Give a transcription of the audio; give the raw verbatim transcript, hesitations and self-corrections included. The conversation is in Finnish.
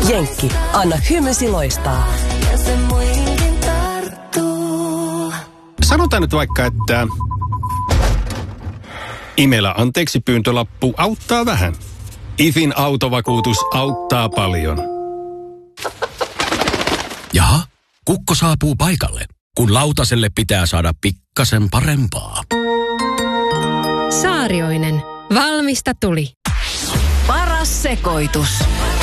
Jenkki, anna hymysi loistaa. Sanotaan nyt vaikka, että Imelä anteeksi pyyntölappu auttaa vähän. Ifin autovakuutus auttaa paljon. Jaha, kukko saapuu paikalle, kun lautaselle pitää saada pikkasen parempaa. Saarioinen. Valmista tuli. Paras sekoitus.